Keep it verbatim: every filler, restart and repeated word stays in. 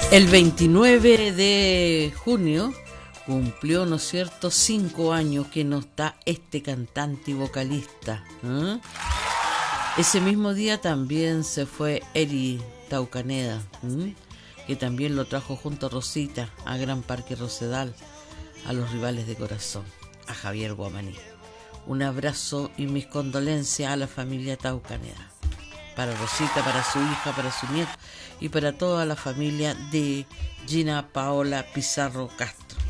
El veintinueve de junio cumplió, ¿no es cierto?, cinco años que no está este cantante y vocalista. ¿eh? Ese mismo día también se fue Eri Taucaneda, ¿eh? que también lo trajo junto a Rosita a Gran Parque Rosedal, a los rivales de corazón, a Javier Guamaní. Un abrazo y mis condolencias a la familia Taucaneda, para Rosita, para su hija, para su nieto y para toda la familia de Gina Paola Pizarro Castro.